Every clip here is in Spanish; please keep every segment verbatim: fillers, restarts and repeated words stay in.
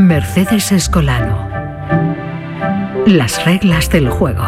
Mercedes Escolano. Las reglas del juego.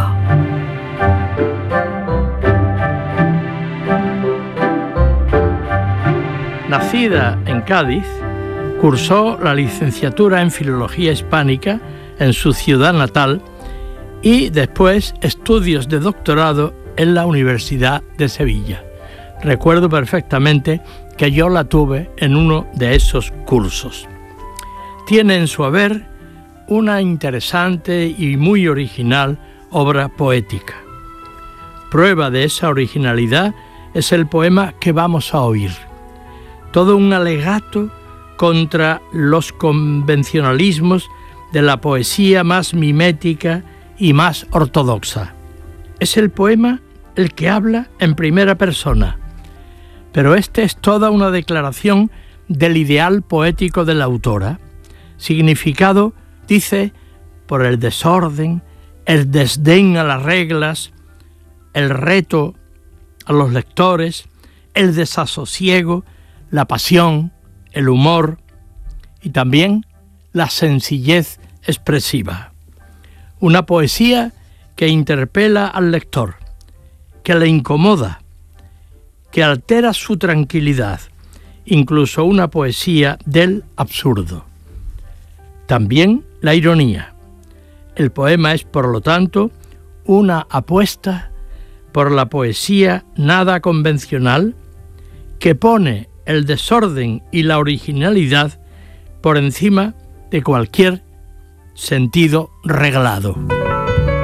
Nacida en Cádiz, cursó la licenciatura en Filología Hispánica en su ciudad natal y después estudios de doctorado en la Universidad de Sevilla. Recuerdo perfectamente que yo la tuve en uno de esos cursos. Tiene en su haber una interesante y muy original obra poética. Prueba de esa originalidad es el poema que vamos a oír. Todo un alegato contra los convencionalismos de la poesía más mimética y más ortodoxa. Es el poema el que habla en primera persona, pero este es toda una declaración del ideal poético de la autora, significado, dice, por el desorden, el desdén a las reglas, el reto a los lectores, el desasosiego, la pasión, el humor y también la sencillez expresiva. Una poesía que interpela al lector, que le incomoda, que altera su tranquilidad, incluso una poesía del absurdo. También la ironía. El poema es, por lo tanto, una apuesta por la poesía nada convencional que pone el desorden y la originalidad por encima de cualquier sentido reglado.